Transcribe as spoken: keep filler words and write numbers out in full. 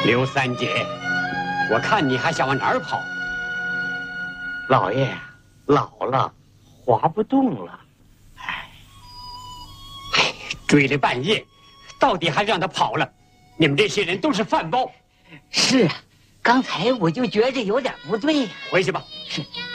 刘三姐，我看你还想往哪儿跑？ 老爷老了，滑不动了。 哎，哎，追了半夜，到底还让他跑了。你们这些人都是饭包。 是啊，刚才我就觉着有点不对呀、 回去吧。 是。